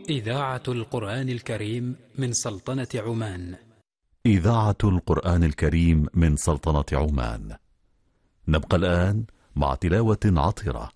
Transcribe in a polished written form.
إذاعة القرآن الكريم من سلطنة عمان. إذاعة القرآن الكريم من سلطنة عمان. نبقى الآن مع تلاوة عطرة